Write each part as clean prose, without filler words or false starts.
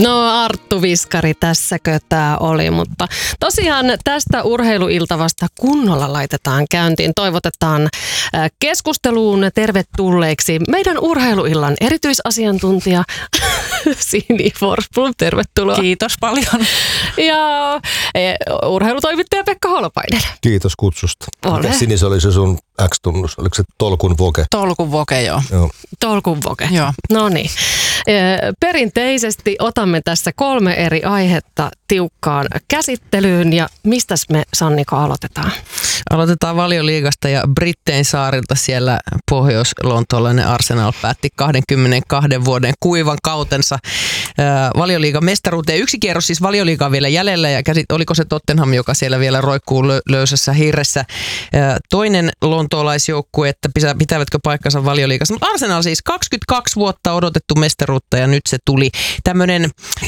No Arttu Viskari, tässäkö tämä oli, mutta tosiaan tästä urheiluiltavasta kunnolla laitetaan käyntiin. Toivotetaan keskusteluun tervetulleeksi meidän urheiluillan erityisasiantuntija Sini Forsblom, tervetuloa. Kiitos paljon. Ja urheilutoimittaja Pekka Holopainen. Kiitos kutsusta. Mikä Sini, se oli se sun X-tunnus? Oliko se Tolkun Voke? Tolkun Voke, joo. Tolkun Voke. Joo. No niin. Perinteisesti otamme tässä 3 eri aihetta tiukkaan käsittelyyn ja mistäs me, Sannika, aloitetaan? Aloitetaan Valioliigasta ja Brittein saarilta. Siellä pohjois-lontoolainen Arsenal päätti 22 vuoden kuivan kautensa Valioliigan mestaruuteen. Yksi kierros siis Valioliigaa vielä jäljellä ja oliko se Tottenham, joka siellä vielä roikkuu löysässä hirressä. Toinen lontoolaisjoukkue, että pitävätkö paikkansa Valioliigassa. Mutta Arsenal siis 22 vuotta odotettu mestaruutta ja nyt se tuli tämmöinen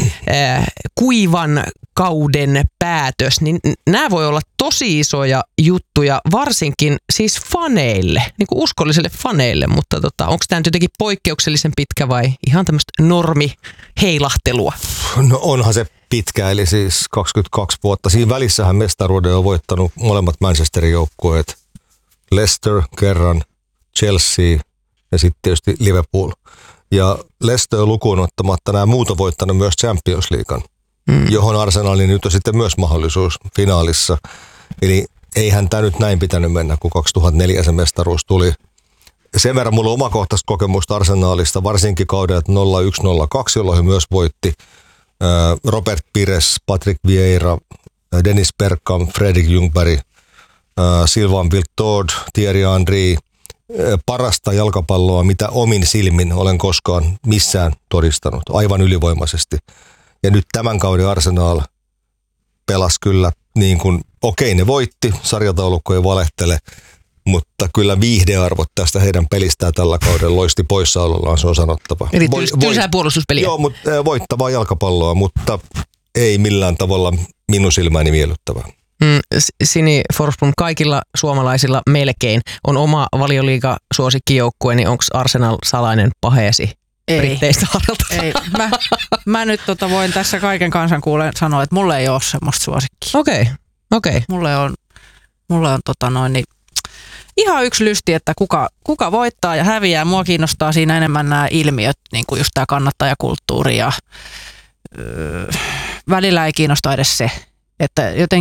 kuivan kauden päätös, niin nämä voi olla tosi isoja juttuja, varsinkin siis faneille, niin kuin uskollisille faneille, mutta onko tämä nyt jotenkin poikkeuksellisen pitkä vai ihan tämmöistä normiheilahtelua? No onhan se pitkä, eli siis 22 vuotta. Siinä välissähän mestaruuden on voittanut molemmat Manchesterin joukkueet, Leicester kerran, Chelsea ja sitten tietysti Liverpool. Ja Leicester lukuun ottamatta nämä muut on voittanut myös Champions Leaguean, johon Arsenalin nyt on sitten myös mahdollisuus finaalissa. Eli eihän tämä nyt näin pitänyt mennä, kun 2004 se mestaruus tuli. Sen verran mulla on omakohtaista kokemusta Arsenalista, varsinkin kaudelta 01-02, jolloin he myös voitti. Robert Pires, Patrick Vieira, Dennis Bergkamp, Fredrik Ljungberg, Sylvain Wiltord, Thierry Henry. Parasta jalkapalloa, mitä omin silmin olen koskaan missään todistanut, aivan ylivoimaisesti. Ja nyt tämän kauden Arsenal pelasi kyllä niin kuin, okei, ne voitti, sarjataulukko ei valehtele, mutta kyllä viihdearvot tästä heidän pelistään tällä kaudella loisti poissaolollaan, se on sanottava. Eli tylsää puolustuspeliä. Joo, mutta voittavaa jalkapalloa, mutta ei millään tavalla minun silmäni miellyttävää. Sini Forsblom, kaikilla suomalaisilla melkein on oma Valioliiga-suosikkijoukkue, niin onko Arsenal salainen paheesi Brittein saarelta? Ei. Mä nyt voin tässä kaiken kansan kuulen sanoa, että mulle ei ole semmoista suosikkia. Okei. Mulle on ihan yksi lysti, että kuka voittaa ja häviää. Mua kiinnostaa siinä enemmän nämä ilmiöt, niin kuin just tämä kannattajakulttuuri ja välillä ei kiinnosta edes se, että jotenkin